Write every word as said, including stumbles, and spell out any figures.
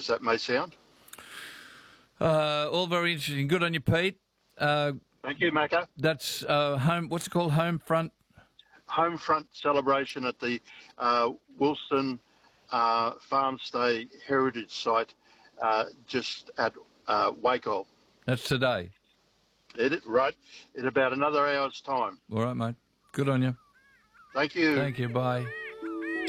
as that may sound. Uh, all very interesting. Good on you, Pete. Uh, Thank you, Macca. that's uh, home. What's it called? Home front. Home front celebration at the uh, Wilson uh, Farmstay Heritage Site, uh, just at uh, Wakehole. That's today. It, right, in about another hour's time. All right, mate. Good on you. Thank you. Thank you. Bye.